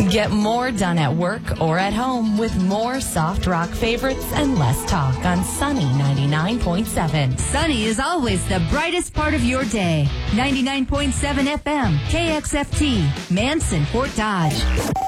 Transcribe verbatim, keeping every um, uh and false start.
Get more done at work or at home with more soft rock favorites and less talk on Sunny ninety-nine point seven. Sunny is always the brightest part of your day. ninety-nine point seven F M, K X F T, Manson, Fort Dodge.